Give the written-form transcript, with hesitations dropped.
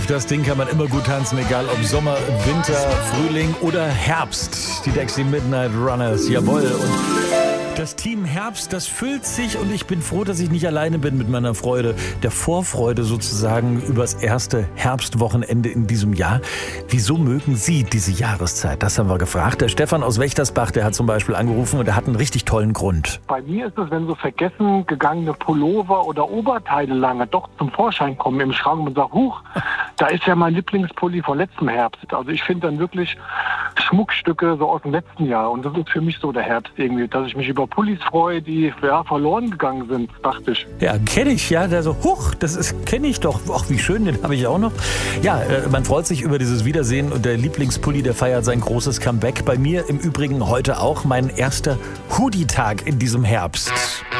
Auf das Ding kann man immer gut tanzen, egal ob Sommer, Winter, Frühling oder Herbst. Die Dexy Midnight Runners, jawohl. Und das Team Herbst, das füllt sich und ich bin froh, dass ich nicht alleine bin mit meiner Freude, der Vorfreude sozusagen übers erste Herbstwochenende in diesem Jahr. Wieso mögen Sie diese Jahreszeit? Das haben wir gefragt. Der Stefan aus Wächtersbach, der hat zum Beispiel angerufen und der hat einen richtig tollen Grund. Bei mir ist es, wenn so vergessen gegangene Pullover oder Oberteile lange doch zum Vorschein kommen im Schrank und sagen, huch, da ist ja mein Lieblingspulli von letztem Herbst. Also ich finde dann wirklich Schmuckstücke so aus dem letzten Jahr und das ist für mich so der Herbst irgendwie, dass ich mich über Pullis freue, die verloren gegangen sind, dachte ich. Ja, kenne ich, ja. Der so, huch, kenne ich doch. Ach, wie schön, den habe ich auch noch. Ja, man freut sich über dieses Wiedersehen und der Lieblingspulli, der feiert sein großes Comeback. Bei mir im Übrigen heute auch mein erster Hoodie-Tag in diesem Herbst.